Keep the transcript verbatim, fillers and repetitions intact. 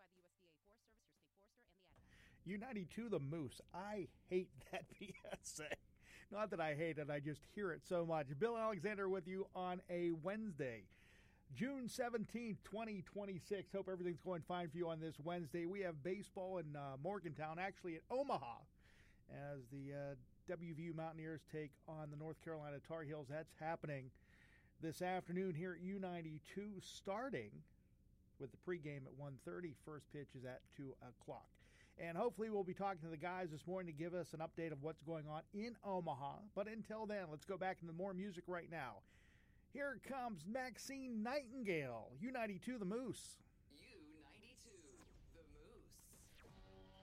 U ninety-two the Moose. I hate that P S A. Not that I hate it, I just hear it so much. Bill Alexander with you on a Wednesday, June seventeenth, twenty twenty-six. Hope everything's going fine for you on this Wednesday. We have baseball in uh, Morgantown, actually at Omaha, as the uh, W V U Mountaineers take on the North Carolina Tar Heels. That's happening this afternoon here at U ninety-two, starting with the pregame at one thirty. First pitch is at two o'clock. And hopefully we'll be talking to the guys this morning to give us an update of what's going on in Omaha. But until then, let's go back into more music right now. Here comes Maxine Nightingale, U ninety-two the Moose.